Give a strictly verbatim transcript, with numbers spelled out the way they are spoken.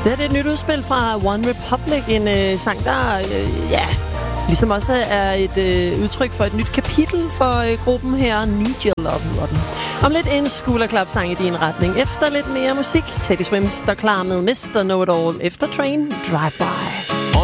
Det her det er et nyt udspil fra One Republic, en øh, sang, der øh, ja, ligesom også er et øh, udtryk for et nyt kapitel for øh, gruppen her. Need Your Love hedder den. Om lidt en skulderklap-sang i din retning. Efter lidt mere musik, Teddy Swims står klar med mister Know It All efter Train Drive By.